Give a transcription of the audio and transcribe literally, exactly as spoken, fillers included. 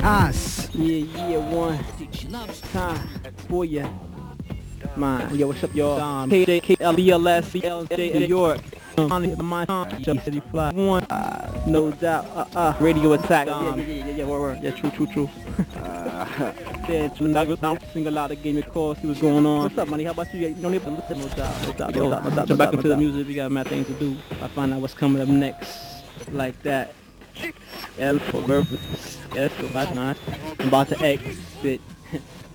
Us. Yeah, yeah, one time for ya. Man, yo, what's up, y'all? K J K L B L S C L J New York. On my time, City Fly One. Uh, no doubt. Uh, uh, radio attack. Yeah, yeah, yeah, yeah, yeah, word, word. Yeah, true, true, true. uh, yeah, true. Single out, gave me a call, see what's going on. What's up, money? How about you? You don't even listen. No doubt, no doubt, no doubt, no doubt. Jump back into the music. We got mad things to do. I find out what's coming up next, like that. L for birth. Yes, so that's nice. I'm about to exit.